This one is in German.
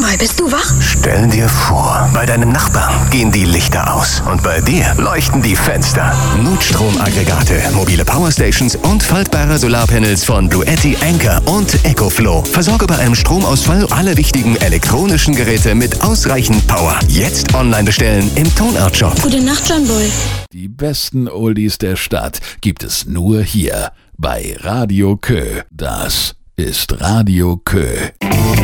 Roy, bist du wach? Stell dir vor, bei deinem Nachbarn gehen die Lichter aus und bei dir leuchten die Fenster. Notstromaggregate, mobile Powerstations und faltbare Solarpanels von Bluetti, Anker und EcoFlow. Versorge bei einem Stromausfall alle wichtigen elektronischen Geräte mit ausreichend Power. Jetzt online bestellen im Tonart Shop. Gute Nacht, John Boy. Die besten Oldies der Stadt gibt es nur hier bei Radio Kö. Das ist Radio Kö.